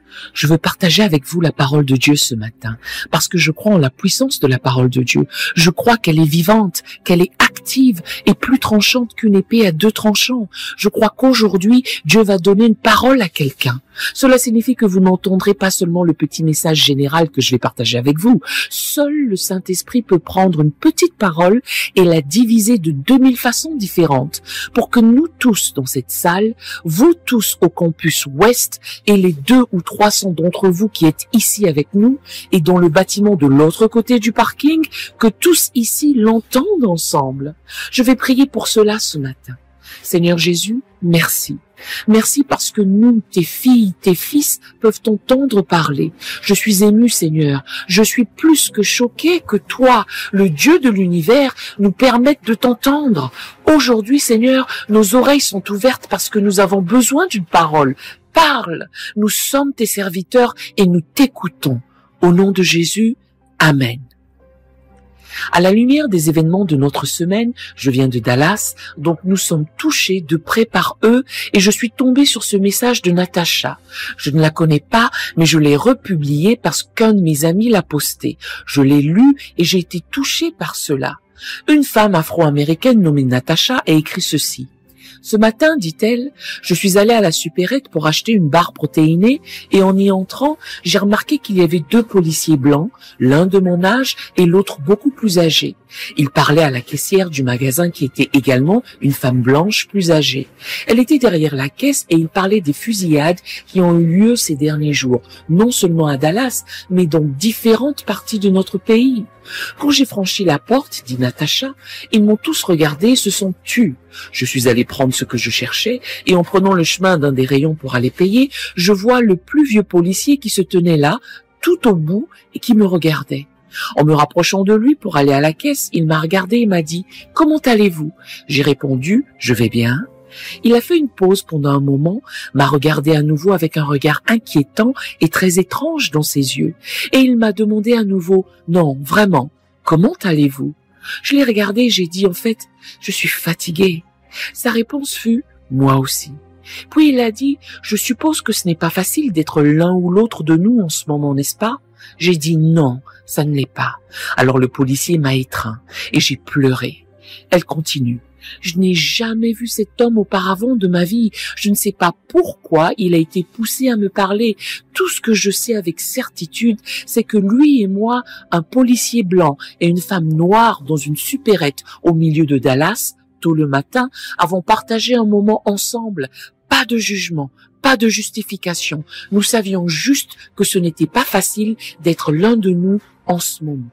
Je veux partager avec vous la parole de Dieu ce matin, parce que je crois en la puissance de la parole de Dieu. Je crois qu'elle est vivante, qu'elle est active et plus tranchante qu'une épée à deux tranchants. Je crois qu'aujourd'hui, Dieu va donner une parole à quelqu'un. Cela signifie que vous n'entendrez pas seulement le petit message général que je vais partager avec vous. Seul le Saint-Esprit peut prendre une petite parole et la diviser de 2000 façons différentes pour que nous tous dans cette salle, vous tous au campus ouest et les 200 ou 300 d'entre vous qui êtes ici avec nous et dans le bâtiment de l'autre côté du parking, que tous ici l'entendent ensemble. Je vais prier pour cela ce matin. Seigneur Jésus, merci. Merci parce que nous, tes filles, tes fils, peuvent t'entendre parler. Je suis ému, Seigneur. Je suis plus que choqué que toi, le Dieu de l'univers, nous permette de t'entendre. Aujourd'hui, Seigneur, nos oreilles sont ouvertes parce que nous avons besoin d'une parole. Parle. Nous sommes tes serviteurs et nous t'écoutons. Au nom de Jésus, Amen. À la lumière des événements de notre semaine, je viens de Dallas, donc nous sommes touchés de près par eux et je suis tombée sur ce message de Natacha. Je ne la connais pas, mais je l'ai republié parce qu'un de mes amis l'a posté. Je l'ai lu et j'ai été touchée par cela. Une femme afro-américaine nommée Natacha a écrit ceci. Ce matin, dit-elle, je suis allée à la supérette pour acheter une barre protéinée et en y entrant, j'ai remarqué qu'il y avait 2 policiers blancs, l'un de mon âge et l'autre beaucoup plus âgé. Ils parlaient à la caissière du magasin qui était également une femme blanche plus âgée. Elle était derrière la caisse et ils parlaient des fusillades qui ont eu lieu ces derniers jours, non seulement à Dallas, mais dans différentes parties de notre pays. Quand j'ai franchi la porte, dit Natacha, ils m'ont tous regardé et se sont tus. Je suis allée prendre ce que je cherchais et en prenant le chemin d'un des rayons pour aller payer, je vois le plus vieux policier qui se tenait là, tout au bout, et qui me regardait. En me rapprochant de lui pour aller à la caisse, il m'a regardé et m'a dit « Comment allez-vous » J'ai répondu « Je vais bien ». Il a fait une pause pendant un moment, m'a regardé à nouveau avec un regard inquiétant et très étrange dans ses yeux, et il m'a demandé à nouveau « Non, vraiment, comment allez-vous » Je l'ai regardé et j'ai dit « En fait, je suis fatiguée ». Sa réponse fut « Moi aussi ». Puis il a dit « Je suppose que ce n'est pas facile d'être l'un ou l'autre de nous en ce moment, n'est-ce pas ?» J'ai dit « Non, ça ne l'est pas ». Alors le policier m'a étreint et j'ai pleuré. Elle continue. Je n'ai jamais vu cet homme auparavant de ma vie. Je ne sais pas pourquoi il a été poussé à me parler. Tout ce que je sais avec certitude, c'est que lui et moi, un policier blanc et une femme noire dans une supérette au milieu de Dallas, tôt le matin, avons partagé un moment ensemble. Pas de jugement, pas de justification. Nous savions juste que ce n'était pas facile d'être l'un de nous en ce moment.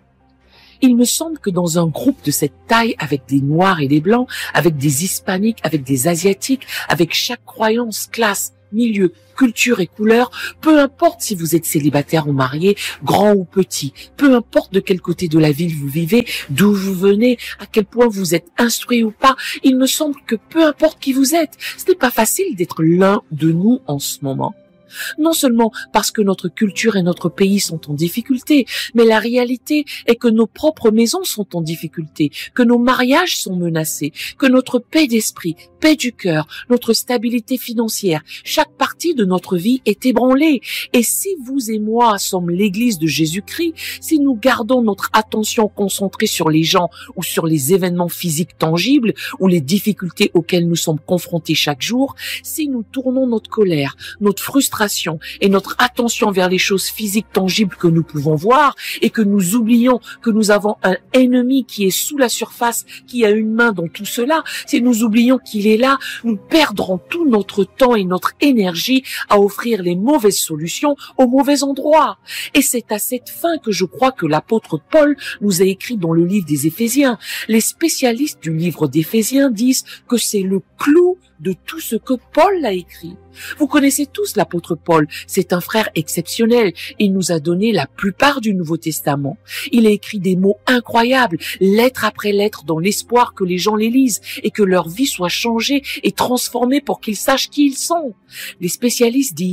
Il me semble que dans un groupe de cette taille, avec des Noirs et des Blancs, avec des Hispaniques, avec des Asiatiques, avec chaque croyance, classe, milieu, culture et couleur, peu importe si vous êtes célibataire ou marié, grand ou petit, peu importe de quel côté de la ville vous vivez, d'où vous venez, à quel point vous êtes instruit ou pas, il me semble que peu importe qui vous êtes, ce n'est pas facile d'être l'un de nous en ce moment. Non seulement parce que notre culture et notre pays sont en difficulté, mais la réalité est que nos propres maisons sont en difficulté, que nos mariages sont menacés, que notre paix d'esprit, paix du cœur, notre stabilité financière, chaque partie de notre vie est ébranlée. Et si vous et moi sommes l'Église de Jésus-Christ, si nous gardons notre attention concentrée sur les gens ou sur les événements physiques tangibles ou les difficultés auxquelles nous sommes confrontés chaque jour, si nous tournons notre colère, notre frustration et notre attention vers les choses physiques tangibles que nous pouvons voir et que nous oublions que nous avons un ennemi qui est sous la surface, qui a une main dans tout cela, si nous oublions qu'il est là, nous perdrons tout notre temps et notre énergie à offrir les mauvaises solutions au mauvais endroit. Et c'est à cette fin que je crois que l'apôtre Paul nous a écrit dans le livre des Éphésiens. Les spécialistes du livre d'Éphésiens disent que c'est le clou de tout ce que Paul a écrit. Vous connaissez tous l'apôtre Paul, c'est un frère exceptionnel. Il nous a donné la plupart du Nouveau Testament. Il a écrit des mots incroyables, lettre après lettre, dans l'espoir que les gens les lisent et que leur vie soit changée et transformée pour qu'ils sachent qui ils sont. Les spécialistes disent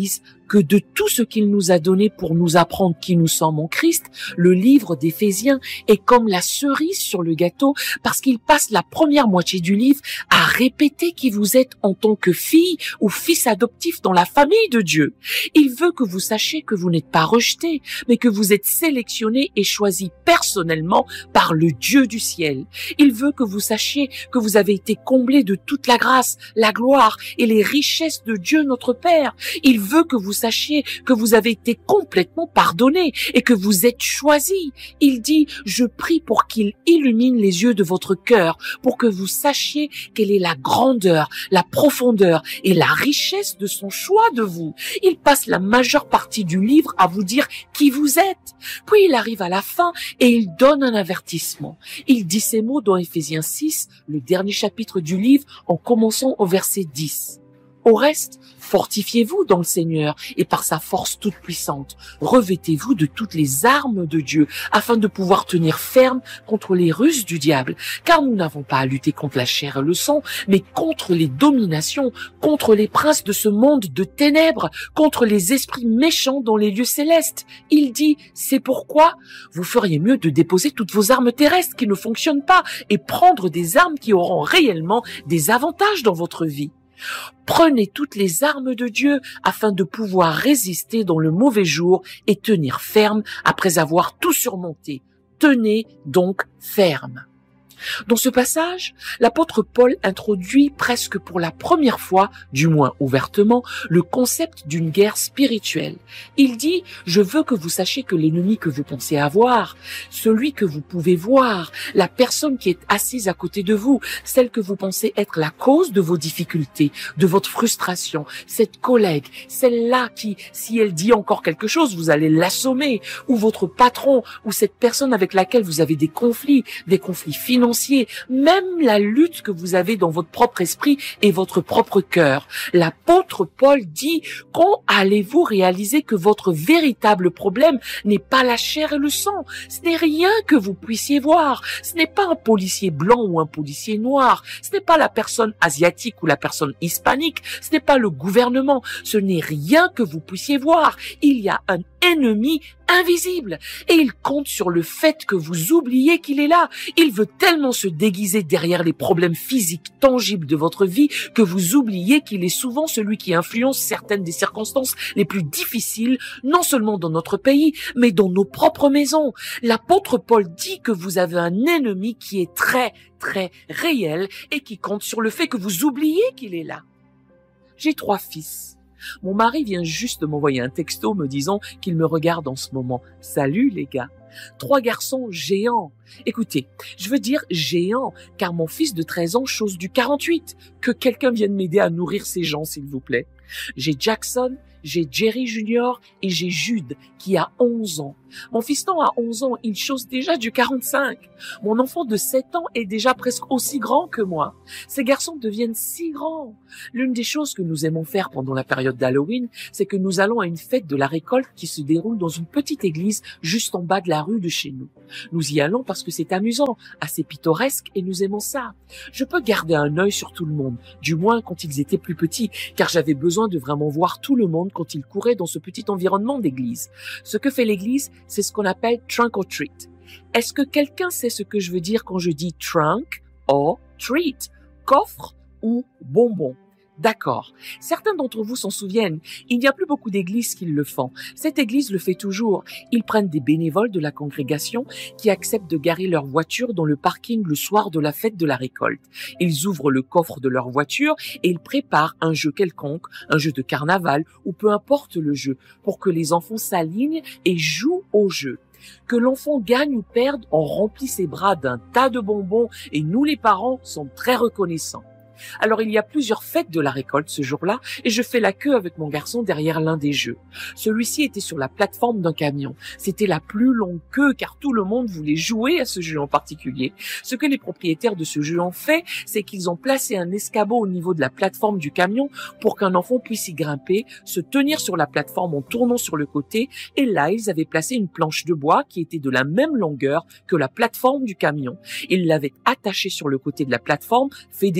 que de tout ce qu'il nous a donné pour nous apprendre qui nous sommes en Christ, le livre d'Éphésiens est comme la cerise sur le gâteau parce qu'il passe la première moitié du livre à répéter qui vous êtes en tant que fille ou fils adoptif dans la famille de Dieu. Il veut que vous sachiez que vous n'êtes pas rejeté, mais que vous êtes sélectionné et choisi personnellement par le Dieu du ciel. Il veut que vous sachiez que vous avez été comblé de toute la grâce, la gloire et les richesses de Dieu notre Père. Il veut que vous sachiez que vous avez été complètement pardonné et que vous êtes choisi. Il dit, je prie pour qu'il illumine les yeux de votre cœur, pour que vous sachiez quelle est la grandeur, la profondeur et la richesse de son choix de vous. Il passe la majeure partie du livre à vous dire qui vous êtes. Puis il arrive à la fin et il donne un avertissement. Il dit ces mots dans Éphésiens 6, le dernier chapitre du livre, en commençant au verset 10. Au reste, fortifiez-vous dans le Seigneur et par sa force toute puissante. Revêtez-vous de toutes les armes de Dieu afin de pouvoir tenir ferme contre les ruses du diable. Car nous n'avons pas à lutter contre la chair et le sang, mais contre les dominations, contre les princes de ce monde de ténèbres, contre les esprits méchants dans les lieux célestes. Il dit, c'est pourquoi vous feriez mieux de déposer toutes vos armes terrestres qui ne fonctionnent pas et prendre des armes qui auront réellement des avantages dans votre vie. Prenez toutes les armes de Dieu afin de pouvoir résister dans le mauvais jour et tenir ferme après avoir tout surmonté. Tenez donc ferme. Dans ce passage, l'apôtre Paul introduit presque pour la première fois, du moins ouvertement, le concept d'une guerre spirituelle. Il dit, je veux que vous sachiez que l'ennemi que vous pensez avoir, celui que vous pouvez voir, la personne qui est assise à côté de vous, celle que vous pensez être la cause de vos difficultés, de votre frustration, cette collègue, celle-là qui, si elle dit encore quelque chose, vous allez l'assommer, ou votre patron, ou cette personne avec laquelle vous avez des conflits financiers, même la lutte que vous avez dans votre propre esprit et votre propre cœur. L'apôtre Paul dit, quand allez-vous réaliser que votre véritable problème n'est pas la chair et le sang? Ce n'est rien que vous puissiez voir. Ce n'est pas un policier blanc ou un policier noir. Ce n'est pas la personne asiatique ou la personne hispanique. Ce n'est pas le gouvernement. Ce n'est rien que vous puissiez voir. Il y a un ennemi invisible et il compte sur le fait que vous oubliez qu'il est là. Il veut tellement se déguiser derrière les problèmes physiques tangibles de votre vie que vous oubliez qu'il est souvent celui qui influence certaines des circonstances les plus difficiles, non seulement dans notre pays, mais dans nos propres maisons. L'apôtre Paul dit que vous avez un ennemi qui est très, très réel et qui compte sur le fait que vous oubliez qu'il est là. J'ai 3 fils. Mon mari vient juste de m'envoyer un texto me disant qu'il me regarde en ce moment. Salut les gars. 3 garçons géants. Écoutez, je veux dire géants, car mon fils de 13 ans chose du 48. Que quelqu'un vienne m'aider à nourrir ces gens, s'il vous plaît. J'ai Jackson, j'ai Jerry Junior et j'ai Jude qui a 11 ans. Mon fiston a 11 ans, il chose déjà du 45. Mon enfant de 7 ans est déjà presque aussi grand que moi. Ces garçons deviennent si grands. L'une des choses que nous aimons faire pendant la période d'Halloween, c'est que nous allons à une fête de la récolte qui se déroule dans une petite église juste en bas de la rue de chez nous. Nous y allons parce que c'est amusant, assez pittoresque et nous aimons ça. Je peux garder un œil sur tout le monde, du moins quand ils étaient plus petits, car j'avais besoin de vraiment voir tout le monde quand ils couraient dans ce petit environnement d'église. Ce que fait l'église, c'est ce qu'on appelle trunk or treat. Est-ce que quelqu'un sait ce que je veux dire quand je dis trunk or treat? Coffre ou bonbon? D'accord. Certains d'entre vous s'en souviennent. Il n'y a plus beaucoup d'églises qui le font. Cette église le fait toujours. Ils prennent des bénévoles de la congrégation qui acceptent de garer leur voiture dans le parking le soir de la fête de la récolte. Ils ouvrent le coffre de leur voiture et ils préparent un jeu quelconque, un jeu de carnaval ou peu importe le jeu, pour que les enfants s'alignent et jouent au jeu. Que l'enfant gagne ou perde, on remplit ses bras d'un tas de bonbons et nous les parents sommes très reconnaissants. Alors il y a plusieurs fêtes de la récolte ce jour-là et je fais la queue avec mon garçon derrière l'un des jeux. Celui-ci était sur la plateforme d'un camion. C'était la plus longue queue car tout le monde voulait jouer à ce jeu en particulier. Ce que les propriétaires de ce jeu ont fait, c'est qu'ils ont placé un escabeau au niveau de la plateforme du camion pour qu'un enfant puisse y grimper, se tenir sur la plateforme en tournant sur le côté et là ils avaient placé une planche de bois qui était de la même longueur que la plateforme du camion. Ils l'avaient attachée sur le côté de la plateforme, fait des trous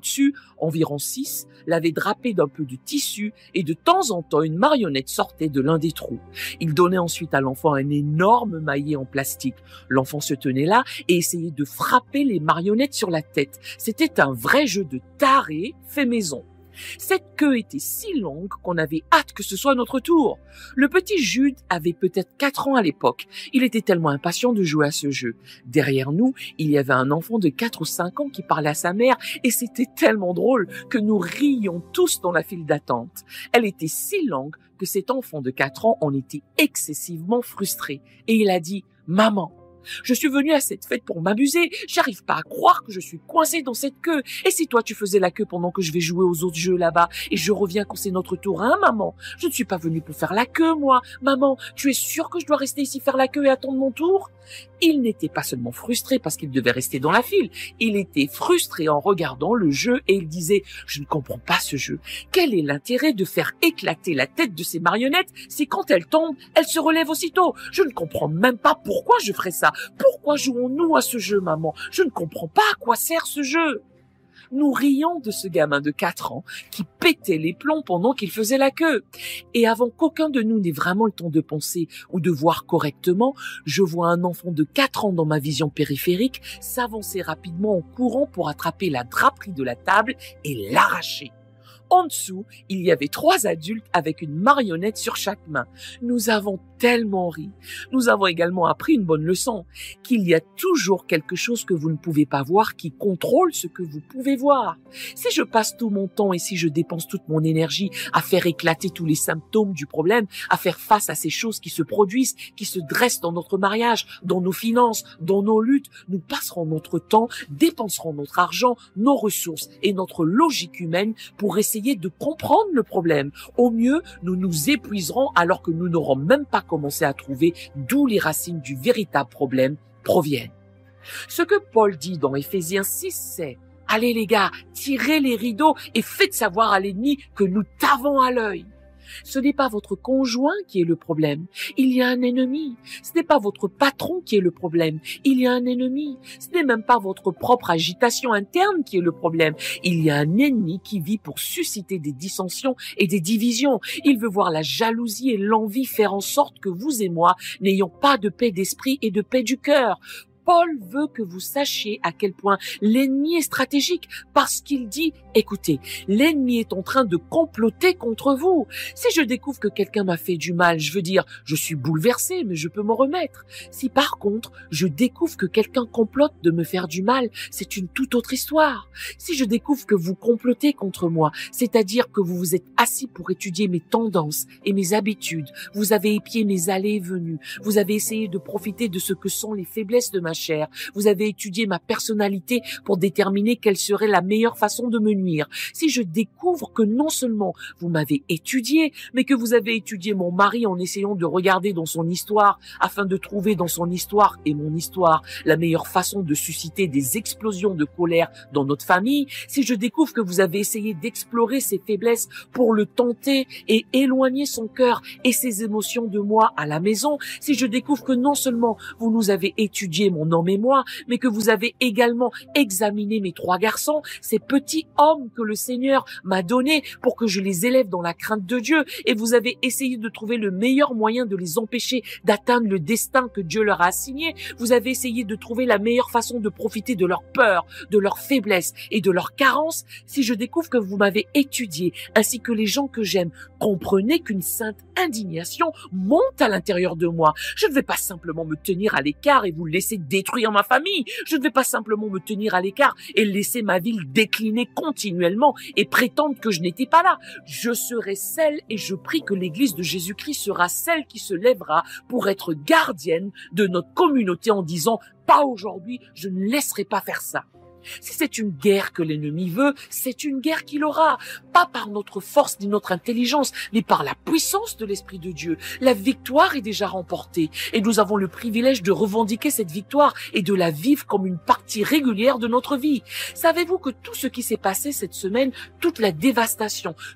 au-dessus, environ 6, l'avaient drapé d'un peu de tissu et de temps en temps une marionnette sortait de l'un des trous. Il donnait ensuite à l'enfant un énorme maillet en plastique. L'enfant se tenait là et essayait de frapper les marionnettes sur la tête. C'était un vrai jeu de taré fait maison. Cette queue était si longue qu'on avait hâte que ce soit notre tour. Le petit Jude avait peut-être 4 ans à l'époque. Il était tellement impatient de jouer à ce jeu. Derrière nous, il y avait un enfant de 4 ou 5 ans qui parlait à sa mère et c'était tellement drôle que nous rions tous dans la file d'attente. Elle était si longue que cet enfant de 4 ans en était excessivement frustré et il a dit « Maman, je suis venu à cette fête pour m'amuser. J'arrive pas à croire que je suis coincé dans cette queue. Et si toi tu faisais la queue pendant que je vais jouer aux autres jeux là-bas et je reviens quand c'est notre tour, hein, maman? Je ne suis pas venu pour faire la queue, moi. Maman, tu es sûre que je dois rester ici faire la queue et attendre mon tour? Il n'était pas seulement frustré parce qu'il devait rester dans la file. Il était frustré en regardant le jeu et il disait « Je ne comprends pas ce jeu. Quel est l'intérêt de faire éclater la tête de ces marionnettes si quand elles tombent, elles se relèvent aussitôt? Je ne comprends même pas pourquoi je ferais ça. Pourquoi jouons-nous à ce jeu, maman? Je ne comprends pas à quoi sert ce jeu. » Nous rions de ce gamin de 4 ans qui pétait les plombs pendant qu'il faisait la queue. Et avant qu'aucun de nous n'ait vraiment le temps de penser ou de voir correctement, je vois un enfant de 4 ans dans ma vision périphérique s'avancer rapidement en courant pour attraper la draperie de la table et l'arracher. En dessous, il y avait 3 adultes avec une marionnette sur chaque main. Nous avons tellement ri. Nous avons également appris une bonne leçon, qu'il y a toujours quelque chose que vous ne pouvez pas voir qui contrôle ce que vous pouvez voir. Si je passe tout mon temps et si je dépense toute mon énergie à faire éclater tous les symptômes du problème, à faire face à ces choses qui se produisent, qui se dressent dans notre mariage, dans nos finances, dans nos luttes, nous passerons notre temps, dépenserons notre argent, nos ressources et notre logique humaine pour essayer de comprendre le problème. Au mieux, nous nous épuiserons alors que nous n'aurons même pas commencé à trouver d'où les racines du véritable problème proviennent. Ce que Paul dit dans Éphésiens 6, c'est « Allez les gars, tirez les rideaux et faites savoir à l'ennemi que nous t'avons à l'œil. » Ce n'est pas votre conjoint qui est le problème, il y a un ennemi. Ce n'est pas votre patron qui est le problème, il y a un ennemi. Ce n'est même pas votre propre agitation interne qui est le problème. Il y a un ennemi qui vit pour susciter des dissensions et des divisions. Il veut voir la jalousie et l'envie faire en sorte que vous et moi n'ayons pas de paix d'esprit et de paix du cœur. Paul veut que vous sachiez à quel point l'ennemi est stratégique parce qu'il dit, écoutez, l'ennemi est en train de comploter contre vous. Si je découvre que quelqu'un m'a fait du mal, je veux dire, je suis bouleversé, mais je peux m'en remettre. Si par contre, je découvre que quelqu'un complote de me faire du mal, c'est une toute autre histoire. Si je découvre que vous complotez contre moi, c'est-à-dire que vous vous êtes assis pour étudier mes tendances et mes habitudes, vous avez épié mes allées et venues, vous avez essayé de profiter de ce que sont les faiblesses de ma chair, vous avez étudié ma personnalité pour déterminer quelle serait la meilleure façon de me nuire. Si je découvre que non seulement vous m'avez étudié, mais que vous avez étudié mon mari en essayant de regarder dans son histoire afin de trouver dans son histoire et mon histoire la meilleure façon de susciter des explosions de colère dans notre famille, si je découvre que vous avez essayé d'explorer ses faiblesses pour le tenter et éloigner son cœur et ses émotions de moi à la maison, si je découvre que non seulement vous nous avez étudié mon homme et moi, mais que vous avez également examiné mes 3 garçons, ces petits hommes que le Seigneur m'a donnés pour que je les élève dans la crainte de Dieu, et vous avez essayé de trouver le meilleur moyen de les empêcher d'atteindre le destin que Dieu leur a assigné, vous avez essayé de trouver la meilleure façon de profiter de leur peur, de leur faiblesse et de leur carence, si je découvre que vous m'avez étudié, ainsi que les gens que j'aime, comprenez qu'une sainte indignation monte à l'intérieur de moi. Je ne vais pas simplement me tenir à l'écart et vous laisser détruire ma famille. Je ne vais pas simplement me tenir à l'écart et laisser ma ville décliner continuellement et prétendre que je n'étais pas là. Je serai celle, et je prie que l'Église de Jésus-Christ sera celle qui se lèvera pour être gardienne de notre communauté en disant « Pas aujourd'hui, je ne laisserai pas faire ça ». Si c'est une guerre que l'ennemi veut, c'est une guerre qu'il aura, pas par notre force ni notre intelligence, mais par la puissance de l'Esprit de Dieu. La victoire est déjà remportée et nous avons le privilège de revendiquer cette victoire et de la vivre comme une partie régulière de notre vie. Savez-vous que tout ce qui s'est passé cette semaine, toute la dévastation,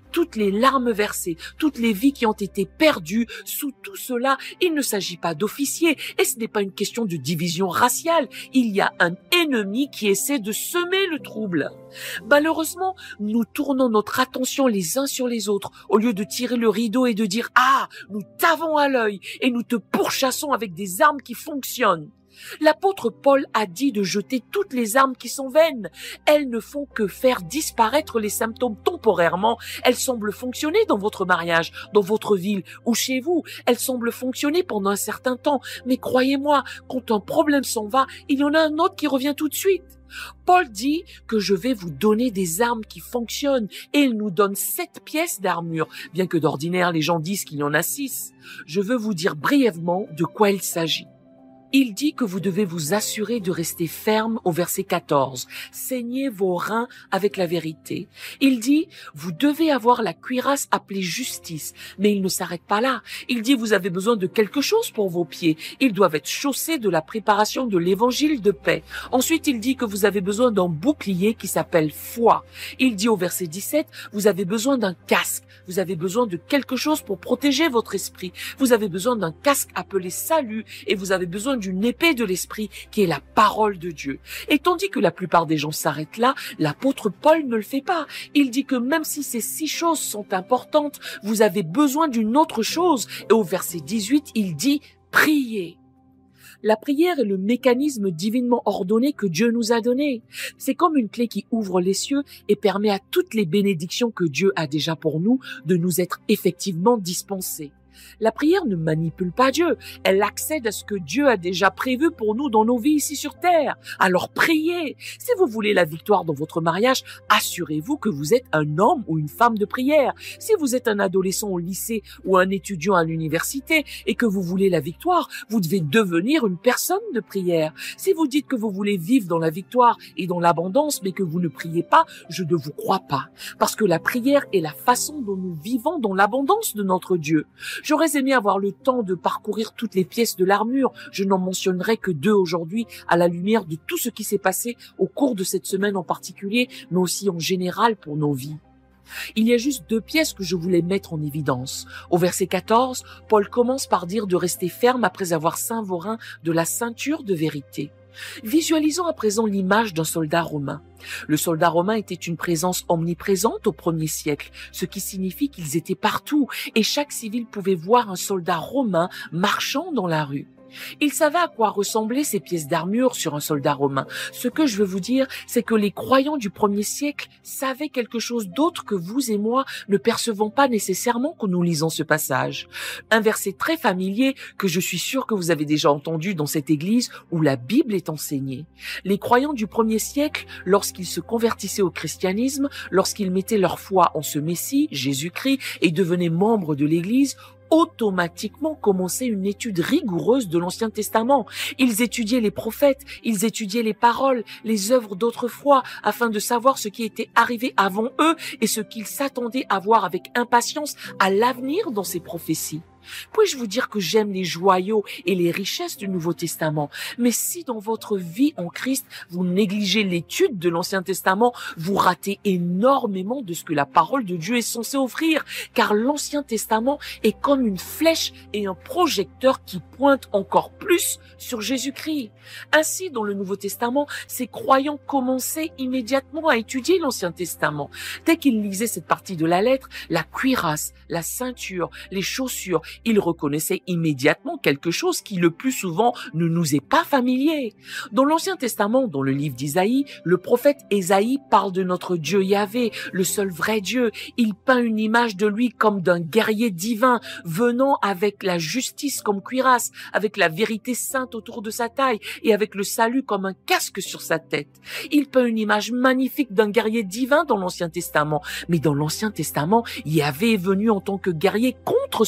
toutes les larmes versées, toutes les vies qui ont été perdues, sous tout cela, il ne s'agit pas d'officiers et ce n'est pas une question de division raciale. Il y a un ennemi qui essaie de semer le trouble. Malheureusement, nous tournons notre attention les uns sur les autres au lieu de tirer le rideau et de dire « Ah, nous t'avons à l'œil et nous te pourchassons avec des armes qui fonctionnent ». L'apôtre Paul a dit de jeter toutes les armes qui sont vaines. Elles ne font que faire disparaître les symptômes temporairement. Elles semblent fonctionner dans votre mariage, dans votre ville ou chez vous. Elles semblent fonctionner pendant un certain temps. Mais croyez-moi, quand un problème s'en va, il y en a un autre qui revient tout de suite. Paul dit que je vais vous donner des armes qui fonctionnent et il nous donne 7 pièces d'armure, bien que d'ordinaire les gens disent qu'il y en a 6. Je veux vous dire brièvement de quoi il s'agit. Il dit que vous devez vous assurer de rester ferme au verset 14. Saignez vos reins avec la vérité. Il dit, vous devez avoir la cuirasse appelée justice. Mais il ne s'arrête pas là. Il dit, vous avez besoin de quelque chose pour vos pieds. Ils doivent être chaussés de la préparation de l'évangile de paix. Ensuite, il dit que vous avez besoin d'un bouclier qui s'appelle foi. Il dit au verset 17, vous avez besoin d'un casque. Vous avez besoin de quelque chose pour protéger votre esprit. Vous avez besoin d'un casque appelé salut et vous avez besoin d'une épée de l'esprit qui est la parole de Dieu. Et tandis que la plupart des gens s'arrêtent là, l'apôtre Paul ne le fait pas. Il dit que même si ces 6 choses sont importantes, vous avez besoin d'une autre chose. Et au verset 18, il dit « Priez ». La prière est le mécanisme divinement ordonné que Dieu nous a donné. C'est comme une clé qui ouvre les cieux et permet à toutes les bénédictions que Dieu a déjà pour nous de nous être effectivement dispensées. La prière ne manipule pas Dieu, elle accède à ce que Dieu a déjà prévu pour nous dans nos vies ici sur terre. Alors priez. Si vous voulez la victoire dans votre mariage, assurez-vous que vous êtes un homme ou une femme de prière. Si vous êtes un adolescent au lycée ou un étudiant à l'université et que vous voulez la victoire, vous devez devenir une personne de prière. Si vous dites que vous voulez vivre dans la victoire et dans l'abondance mais que vous ne priez pas, je ne vous crois pas. Parce que la prière est la façon dont nous vivons dans l'abondance de notre Dieu. J'aurais aimé avoir le temps de parcourir toutes les pièces de l'armure. Je n'en mentionnerai que 2 aujourd'hui à la lumière de tout ce qui s'est passé au cours de cette semaine en particulier, mais aussi en général pour nos vies. Il y a juste 2 pièces que je voulais mettre en évidence. Au verset 14, Paul commence par dire de rester ferme après avoir ceint vos reins de la ceinture de vérité. Visualisons à présent l'image d'un soldat romain. Le soldat romain était une présence omniprésente au 1er siècle, ce qui signifie qu'ils étaient partout et chaque civil pouvait voir un soldat romain marchant dans la rue. Il savait à quoi ressemblaient ces pièces d'armure sur un soldat romain. Ce que je veux vous dire, c'est que les croyants du 1er siècle savaient quelque chose d'autre que vous et moi ne percevons pas nécessairement quand nous lisons ce passage. Un verset très familier que je suis sûr que vous avez déjà entendu dans cette église où la Bible est enseignée. Les croyants du 1er siècle, lorsqu'ils se convertissaient au christianisme, lorsqu'ils mettaient leur foi en ce Messie, Jésus-Christ, et devenaient membres de l'église, automatiquement commencer une étude rigoureuse de l'Ancien Testament. Ils étudiaient les prophètes, ils étudiaient les paroles, les œuvres d'autrefois, afin de savoir ce qui était arrivé avant eux et ce qu'ils s'attendaient à voir avec impatience à l'avenir dans ces prophéties. Puis-je vous dire que j'aime les joyaux et les richesses du Nouveau Testament, mais si dans votre vie en Christ, vous négligez l'étude de l'Ancien Testament, vous ratez énormément de ce que la parole de Dieu est censée offrir, car l'Ancien Testament est comme une flèche et un projecteur qui pointe encore plus sur Jésus-Christ. Ainsi, dans le Nouveau Testament, ces croyants commençaient immédiatement à étudier l'Ancien Testament. Dès qu'ils lisaient cette partie de la lettre, la cuirasse, la ceinture, les chaussures, ils reconnaissaient immédiatement quelque chose qui le plus souvent ne nous est pas familier. Dans l'Ancien Testament, dans le livre d'Isaïe, le prophète Ésaïe parle de notre Dieu Yahvé, le seul vrai Dieu. Il peint une image de lui comme d'un guerrier divin, venant avec la justice comme cuirasse, avec la vérité sainte autour de sa taille et avec le salut comme un casque sur sa tête. Il peint une image magnifique d'un guerrier divin dans l'Ancien Testament. Mais dans l'Ancien Testament, Yahvé est venu en tant que guerrier contre son peuple,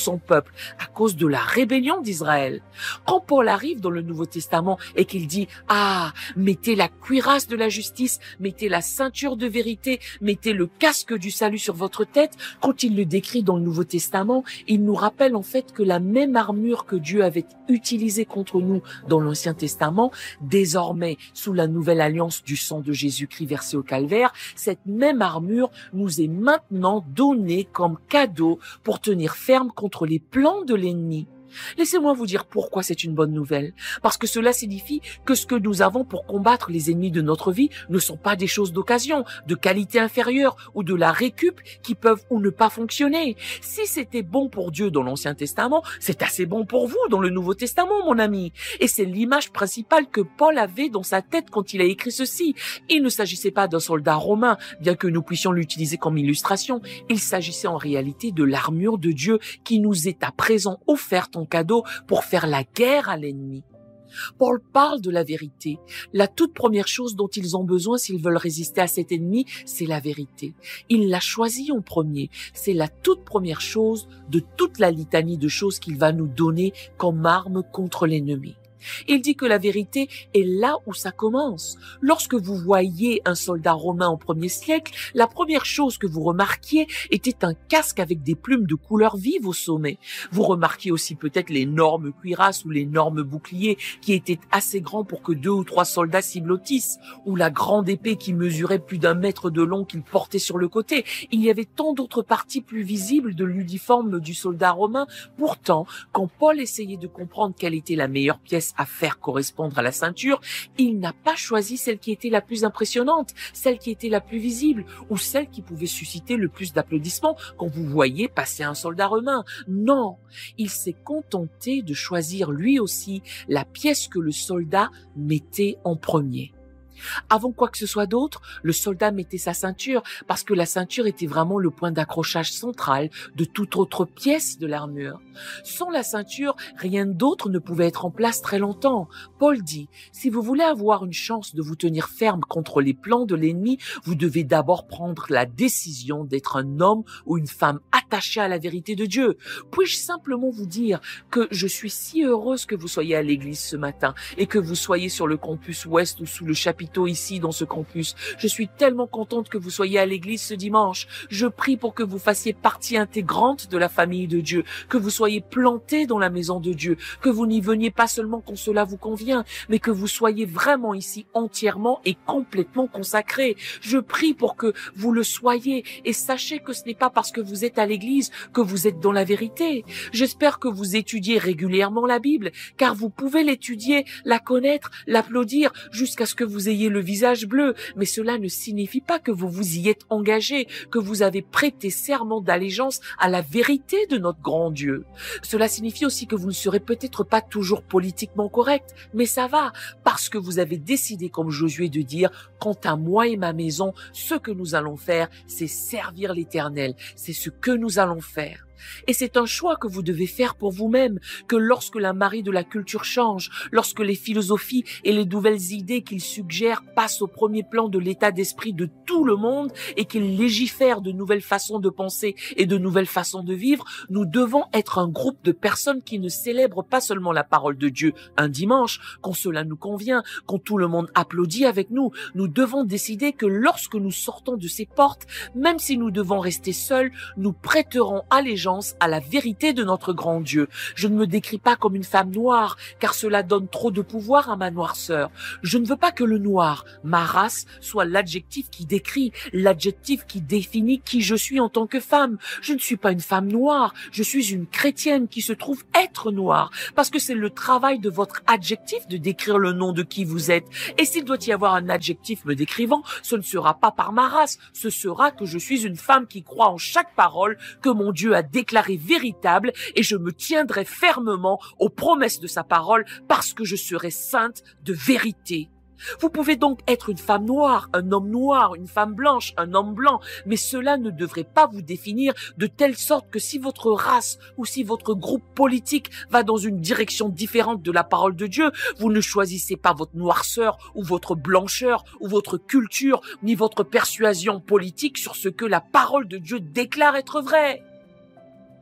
peuple à cause de la rébellion d'Israël. Quand Paul arrive dans le Nouveau Testament et qu'il dit « Ah, mettez la cuirasse de la justice, mettez la ceinture de vérité, mettez le casque du salut sur votre tête », quand il le décrit dans le Nouveau Testament, il nous rappelle en fait que la même armure que Dieu avait utilisée contre nous dans l'Ancien Testament, désormais sous la nouvelle alliance du sang de Jésus-Christ versé au calvaire, cette même armure nous est maintenant donnée comme cadeau pour tenir ferme contre les plans de l'ennemi. Laissez-moi vous dire pourquoi c'est une bonne nouvelle. Parce que cela signifie que ce que nous avons pour combattre les ennemis de notre vie ne sont pas des choses d'occasion, de qualité inférieure ou de la récup qui peuvent ou ne pas fonctionner. Si c'était bon pour Dieu dans l'Ancien Testament, c'est assez bon pour vous dans le Nouveau Testament, mon ami. Et c'est l'image principale que Paul avait dans sa tête quand il a écrit ceci. Il ne s'agissait pas d'un soldat romain, bien que nous puissions l'utiliser comme illustration. Il s'agissait en réalité de l'armure de Dieu qui nous est à présent offerte en cadeau pour faire la guerre à l'ennemi. Paul parle de la vérité. La toute première chose dont ils ont besoin s'ils veulent résister à cet ennemi, c'est la vérité. Il l'a choisi en premier. C'est la toute première chose de toute la litanie de choses qu'il va nous donner comme arme contre l'ennemi. Il dit que la vérité est là où ça commence. Lorsque vous voyez un soldat romain au 1er siècle, la première chose que vous remarquiez était un casque avec des plumes de couleur vive au sommet. Vous remarquiez aussi peut-être l'énorme cuirasse ou l'énorme bouclier qui était assez grand pour que 2 ou 3 soldats s'y blottissent, ou la grande épée qui mesurait plus d'1 mètre de long qu'il portait sur le côté. Il y avait tant d'autres parties plus visibles de l'uniforme du soldat romain. Pourtant, quand Paul essayait de comprendre quelle était la meilleure pièce à faire correspondre à la ceinture, il n'a pas choisi celle qui était la plus impressionnante, celle qui était la plus visible, ou celle qui pouvait susciter le plus d'applaudissements quand vous voyez passer un soldat romain. Non, il s'est contenté de choisir lui aussi la pièce que le soldat mettait en premier. Avant quoi que ce soit d'autre, le soldat mettait sa ceinture parce que la ceinture était vraiment le point d'accrochage central de toute autre pièce de l'armure. Sans la ceinture, rien d'autre ne pouvait être en place très longtemps. Paul dit, si vous voulez avoir une chance de vous tenir ferme contre les plans de l'ennemi, vous devez d'abord prendre la décision d'être un homme ou une femme attaché à la vérité de Dieu. Puis-je simplement vous dire que je suis si heureuse que vous soyez à l'église ce matin et que vous soyez sur le campus ouest ou sous le chapiteau ici dans ce campus. Je suis tellement contente que vous soyez à l'église ce dimanche. Je prie pour que vous fassiez partie intégrante de la famille de Dieu, que vous soyez plantés dans la maison de Dieu, que vous n'y veniez pas seulement quand cela vous convient, mais que vous soyez vraiment ici entièrement et complètement consacrés. Je prie pour que vous le soyez et sachez que ce n'est pas parce que vous êtes à l'église que vous êtes dans la vérité. J'espère que vous étudiez régulièrement la Bible, car vous pouvez l'étudier, la connaître, l'applaudir jusqu'à ce que vous ayez le visage bleu, mais cela ne signifie pas que vous vous y êtes engagé, que vous avez prêté serment d'allégeance à la vérité de notre grand Dieu. Cela signifie aussi que vous ne serez peut-être pas toujours politiquement correct, mais ça va, parce que vous avez décidé comme Josué de dire « Quant à moi et ma maison, ce que nous allons faire, c'est servir l'Éternel, c'est ce que nous allons faire. » Et c'est un choix que vous devez faire pour vous-même, que lorsque la marée de la culture change, lorsque les philosophies et les nouvelles idées qu'ils suggèrent passent au premier plan de l'état d'esprit de tout le monde et qu'ils légifèrent de nouvelles façons de penser et de nouvelles façons de vivre, nous devons être un groupe de personnes qui ne célèbrent pas seulement la parole de Dieu un dimanche, quand cela nous convient, quand tout le monde applaudit avec nous. Nous devons décider que lorsque nous sortons de ces portes, même si nous devons rester seuls, nous prêterons allégeance à la vérité de notre grand Dieu. Je ne me décris pas comme une femme noire, car cela donne trop de pouvoir à ma noirceur. Je ne veux pas que le noir, ma race, soit l'adjectif qui décrit, l'adjectif qui définit qui je suis en tant que femme. Je ne suis pas une femme noire, je suis une chrétienne qui se trouve être noire, parce que c'est le travail de votre adjectif de décrire le nom de qui vous êtes. Et s'il doit y avoir un adjectif me décrivant, ce ne sera pas par ma race, ce sera que je suis une femme qui croit en chaque parole que mon Dieu a déclarée véritable, et je me tiendrai fermement aux promesses de sa parole parce que je serai sainte de vérité. Vous pouvez donc être une femme noire, un homme noir, une femme blanche, un homme blanc, mais cela ne devrait pas vous définir de telle sorte que si votre race ou si votre groupe politique va dans une direction différente de la parole de Dieu, vous ne choisissez pas votre noirceur ou votre blancheur ou votre culture ni votre persuasion politique sur ce que la parole de Dieu déclare être vrai.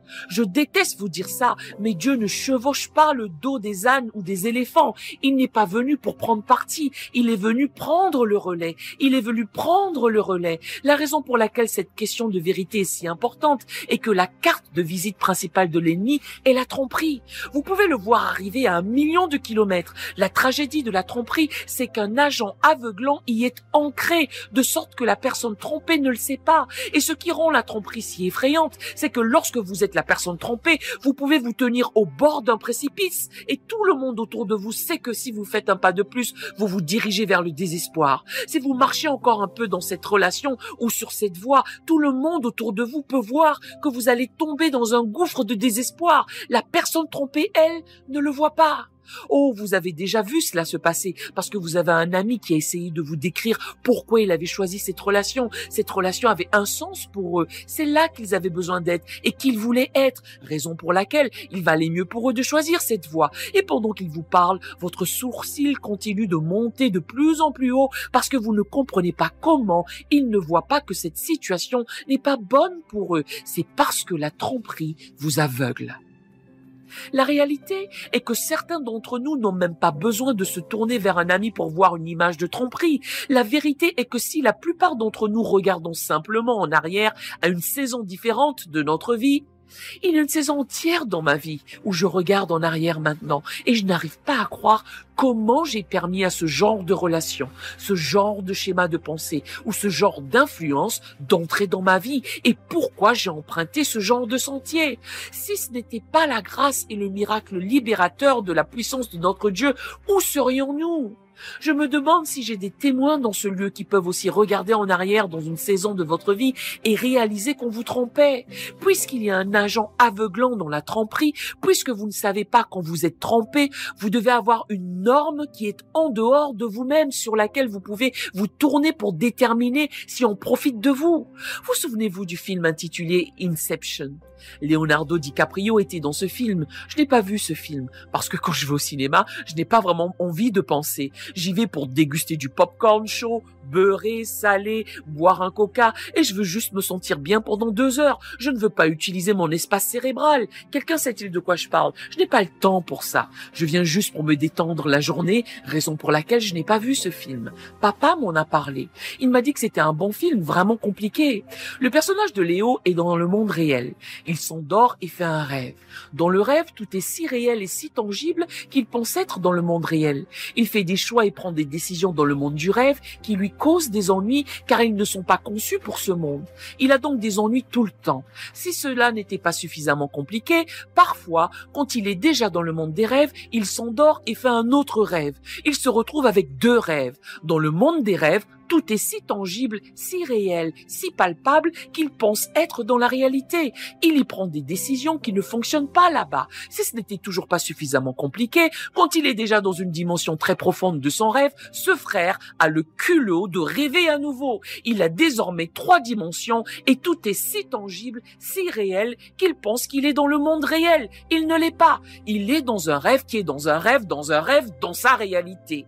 Je déteste vous dire ça, mais Dieu ne chevauche pas le dos des ânes ou des éléphants. Il n'est pas venu pour prendre parti, il est venu prendre le relais. Il est venu prendre le relais. La raison pour laquelle cette question de vérité est si importante est que la carte de visite principale de l'ennemi est la tromperie. Vous pouvez le voir arriver à 1 million de kilomètres. La tragédie de la tromperie, c'est qu'un agent aveuglant y est ancré, de sorte que la personne trompée ne le sait pas. Et ce qui rend la tromperie si effrayante, c'est que lorsque vous êtes la personne trompée, vous pouvez vous tenir au bord d'un précipice et tout le monde autour de vous sait que si vous faites un pas de plus, vous vous dirigez vers le désespoir. Si vous marchez encore un peu dans cette relation ou sur cette voie, tout le monde autour de vous peut voir que vous allez tomber dans un gouffre de désespoir. La personne trompée, elle, ne le voit pas. Oh, vous avez déjà vu cela se passer parce que vous avez un ami qui a essayé de vous décrire pourquoi il avait choisi cette relation. Cette relation avait un sens pour eux. C'est là qu'ils avaient besoin d'être et qu'ils voulaient être. Raison pour laquelle il valait mieux pour eux de choisir cette voie. Et pendant qu'il vous parle, votre sourcil continue de monter de plus en plus haut parce que vous ne comprenez pas comment ils ne voient pas que cette situation n'est pas bonne pour eux. C'est parce que la tromperie vous aveugle. La réalité est que certains d'entre nous n'ont même pas besoin de se tourner vers un ami pour voir une image de tromperie. La vérité est que si la plupart d'entre nous regardons simplement en arrière à une saison différente de notre vie, il y a une saison entière dans ma vie où je regarde en arrière maintenant et je n'arrive pas à croire comment j'ai permis à ce genre de relation, ce genre de schéma de pensée ou ce genre d'influence d'entrer dans ma vie et pourquoi j'ai emprunté ce genre de sentier. Si ce n'était pas la grâce et le miracle libérateur de la puissance de notre Dieu, où serions-nous ? Je me demande si j'ai des témoins dans ce lieu qui peuvent aussi regarder en arrière dans une saison de votre vie et réaliser qu'on vous trompait. Puisqu'il y a un agent aveuglant dans la tromperie, puisque vous ne savez pas quand vous êtes trompé, vous devez avoir une norme qui est en dehors de vous-même sur laquelle vous pouvez vous tourner pour déterminer si on profite de vous. Vous souvenez-vous du film intitulé Inception ? Leonardo DiCaprio était dans ce film. Je n'ai pas vu ce film parce que quand je vais au cinéma, je n'ai pas vraiment envie de penser. J'y vais pour déguster du popcorn chaud, beurré, salé, boire un coca et je veux juste me sentir bien pendant 2 heures. Je ne veux pas utiliser mon espace cérébral. Quelqu'un sait-il de quoi je parle? Je n'ai pas le temps pour ça. Je viens juste pour me détendre la journée, raison pour laquelle je n'ai pas vu ce film. Papa m'en a parlé. Il m'a dit que c'était un bon film, vraiment compliqué. Le personnage de Léo est dans le monde réel. Il s'endort et fait un rêve. Dans le rêve, tout est si réel et si tangible qu'il pense être dans le monde réel. Il fait des choix et prend des décisions dans le monde du rêve qui lui causent des ennuis car ils ne sont pas conçus pour ce monde. Il a donc des ennuis tout le temps. Si cela n'était pas suffisamment compliqué, parfois, quand il est déjà dans le monde des rêves, il s'endort et fait un autre rêve. Il se retrouve avec 2 rêves. Dans le monde des rêves, tout est si tangible, si réel, si palpable qu'il pense être dans la réalité. Il y prend des décisions qui ne fonctionnent pas là-bas. Si ce n'était toujours pas suffisamment compliqué, quand il est déjà dans une dimension très profonde de son rêve, ce frère a le culot de rêver à nouveau. Il a désormais 3 dimensions et tout est si tangible, si réel qu'il pense qu'il est dans le monde réel. Il ne l'est pas. Il est dans un rêve qui est dans un rêve, dans un rêve, dans sa réalité.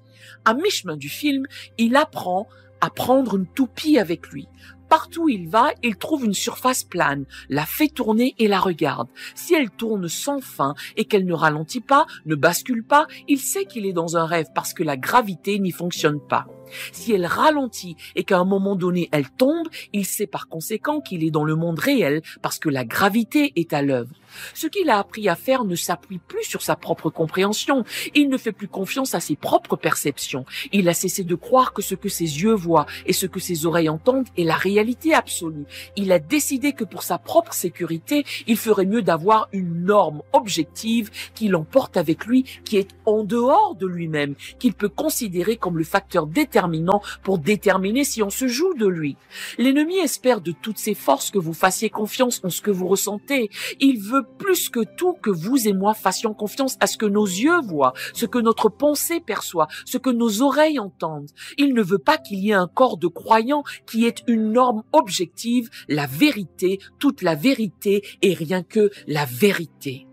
À mi-chemin du film, il apprend à prendre une toupie avec lui. Partout où il va, il trouve une surface plane, la fait tourner et la regarde. Si elle tourne sans fin et qu'elle ne ralentit pas, ne bascule pas, il sait qu'il est dans un rêve parce que la gravité n'y fonctionne pas. Si elle ralentit et qu'à un moment donné elle tombe, il sait par conséquent qu'il est dans le monde réel parce que la gravité est à l'œuvre. Ce qu'il a appris à faire ne s'appuie plus sur sa propre compréhension. Il ne fait plus confiance à ses propres perceptions. Il a cessé de croire que ce que ses yeux voient et ce que ses oreilles entendent est la réalité absolue. Il a décidé que pour sa propre sécurité, il ferait mieux d'avoir une norme objective qui l'emporte avec lui, qui est en dehors de lui-même, qu'il peut considérer comme le facteur déterminant pour déterminer si on se joue de lui. L'ennemi espère de toutes ses forces que vous fassiez confiance en ce que vous ressentez. Il veut plus que tout que vous et moi fassions confiance à ce que nos yeux voient, ce que notre pensée perçoit, ce que nos oreilles entendent. Il ne veut pas qu'il y ait un corps de croyants qui ait une norme objective, la vérité, toute la vérité et rien que la vérité.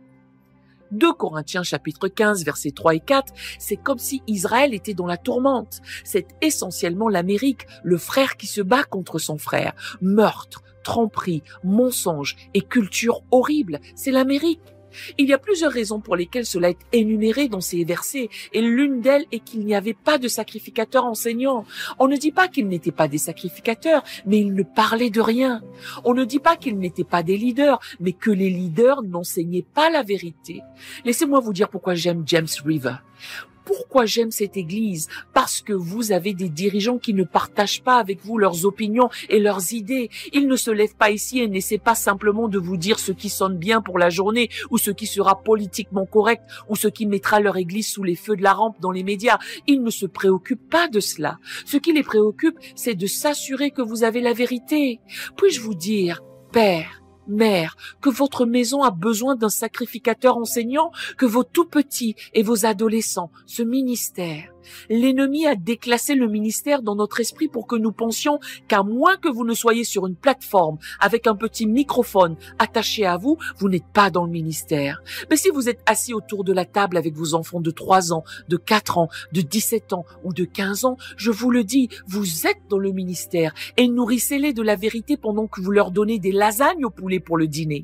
2 Corinthiens chapitre 15 versets 3 et 4, c'est comme si Israël était dans la tourmente. C'est essentiellement l'Amérique, le frère qui se bat contre son frère. Meurtre, tromperie, mensonge et culture horrible. C'est l'Amérique. Il y a plusieurs raisons pour lesquelles cela est énuméré dans ces versets, et l'une d'elles est qu'il n'y avait pas de sacrificateurs enseignants. On ne dit pas qu'ils n'étaient pas des sacrificateurs, mais ils ne parlaient de rien. On ne dit pas qu'ils n'étaient pas des leaders, mais que les leaders n'enseignaient pas la vérité. Laissez-moi vous dire pourquoi j'aime James River. Pourquoi j'aime cette église? Parce que vous avez des dirigeants qui ne partagent pas avec vous leurs opinions et leurs idées. Ils ne se lèvent pas ici et n'essaient pas simplement de vous dire ce qui sonne bien pour la journée ou ce qui sera politiquement correct ou ce qui mettra leur église sous les feux de la rampe dans les médias. Ils ne se préoccupent pas de cela. Ce qui les préoccupe, c'est de s'assurer que vous avez la vérité. Puis-je vous dire, Père, Mère, que votre maison a besoin d'un sacrificateur enseignant, que vos tout-petits et vos adolescents, ce ministère. L'ennemi a déclassé le ministère dans notre esprit pour que nous pensions qu'à moins que vous ne soyez sur une plateforme avec un petit microphone attaché à vous, vous n'êtes pas dans le ministère. Mais si vous êtes assis autour de la table avec vos enfants de 3 ans, de 4 ans, de 17 ans ou de 15 ans, je vous le dis, vous êtes dans le ministère et nourrissez-les de la vérité pendant que vous leur donnez des lasagnes au poulet pour le dîner.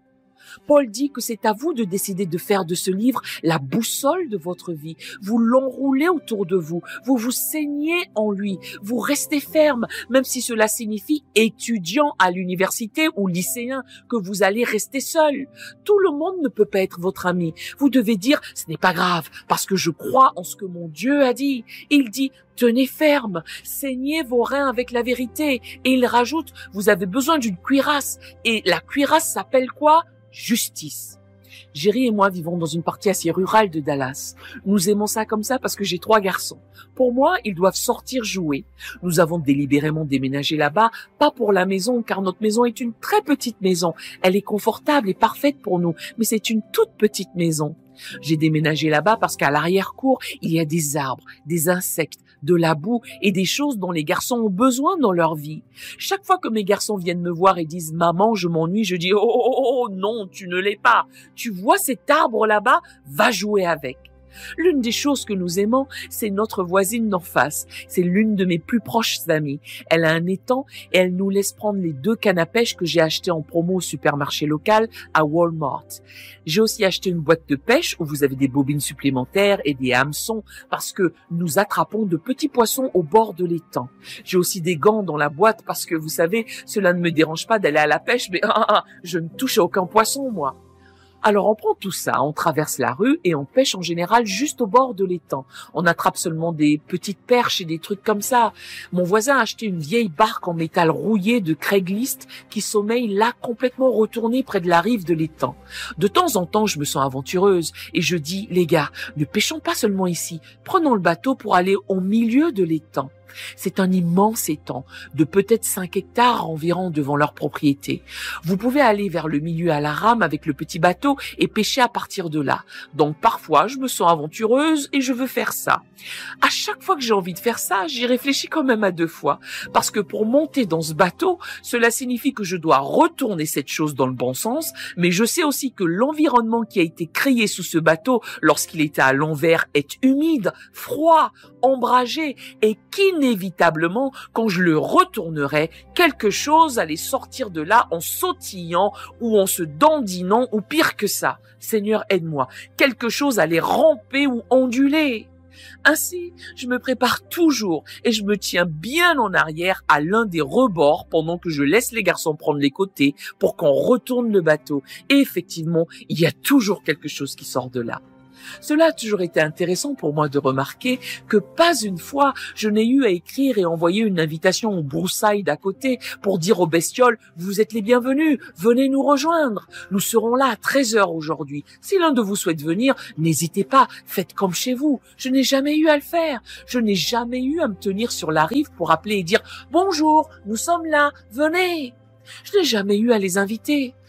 Paul dit que c'est à vous de décider de faire de ce livre la boussole de votre vie. Vous l'enroulez autour de vous, vous vous saignez en lui, vous restez ferme, même si cela signifie étudiant à l'université ou lycéen, que vous allez rester seul. Tout le monde ne peut pas être votre ami. Vous devez dire, ce n'est pas grave, parce que je crois en ce que mon Dieu a dit. Il dit, tenez ferme, saignez vos reins avec la vérité. Et il rajoute, vous avez besoin d'une cuirasse. Et la cuirasse s'appelle quoi? Justice. Jerry et moi vivons dans une partie assez rurale de Dallas. Nous aimons ça comme ça parce que j'ai 3 garçons. Pour moi, ils doivent sortir jouer. Nous avons délibérément déménagé là-bas, pas pour la maison, car notre maison est une très petite maison. Elle est confortable et parfaite pour nous, mais c'est une toute petite maison. J'ai déménagé là-bas parce qu'à l'arrière-cour, il y a des arbres, des insectes, de la boue et des choses dont les garçons ont besoin dans leur vie. Chaque fois que mes garçons viennent me voir et disent « Maman, je m'ennuie », je dis « Oh, non, tu ne l'es pas. Tu vois cet arbre là-bas? Va jouer avec. » L'une des choses que nous aimons, c'est notre voisine d'en face. C'est l'une de mes plus proches amies. Elle a un étang et elle nous laisse prendre les 2 cannes à pêche que j'ai achetées en promo au supermarché local à Walmart. J'ai aussi acheté une boîte de pêche où vous avez des bobines supplémentaires et des hameçons parce que nous attrapons de petits poissons au bord de l'étang. J'ai aussi des gants dans la boîte parce que vous savez, cela ne me dérange pas d'aller à la pêche, mais je ne touche à aucun poisson, moi. Alors on prend tout ça, on traverse la rue et on pêche en général juste au bord de l'étang. On attrape seulement des petites perches et des trucs comme ça. Mon voisin a acheté une vieille barque en métal rouillé de Craigslist qui sommeille là complètement retournée près de la rive de l'étang. De temps en temps, je me sens aventureuse et je dis, les gars, ne pêchons pas seulement ici, prenons le bateau pour aller au milieu de l'étang. C'est un immense étang de peut-être 5 hectares environ devant leur propriété. Vous pouvez aller vers le milieu à la rame avec le petit bateau et pêcher à partir de là. Donc parfois, je me sens aventureuse et je veux faire ça. À chaque fois que j'ai envie de faire ça, j'y réfléchis quand même à 2 fois. Parce que pour monter dans ce bateau, cela signifie que je dois retourner cette chose dans le bon sens, mais je sais aussi que l'environnement qui a été créé sous ce bateau lorsqu'il était à l'envers est humide, froid, ombragé et qu'inévitablement, quand je le retournerai, quelque chose allait sortir de là en sautillant ou en se dandinant ou pire que ça. Seigneur, aide-moi. Quelque chose allait ramper ou onduler. Ainsi, je me prépare toujours et je me tiens bien en arrière à l'un des rebords pendant que je laisse les garçons prendre les côtés pour qu'on retourne le bateau. Et effectivement, il y a toujours quelque chose qui sort de là. Cela a toujours été intéressant pour moi de remarquer que pas une fois je n'ai eu à écrire et envoyer une invitation aux broussailles d'à côté pour dire aux bestioles « Vous êtes les bienvenus, venez nous rejoindre. Nous serons là à 13h aujourd'hui. Si l'un de vous souhaite venir, n'hésitez pas, faites comme chez vous. » Je n'ai jamais eu à le faire. Je n'ai jamais eu à me tenir sur la rive pour appeler et dire « Bonjour, nous sommes là, venez. » Je n'ai jamais eu à les inviter.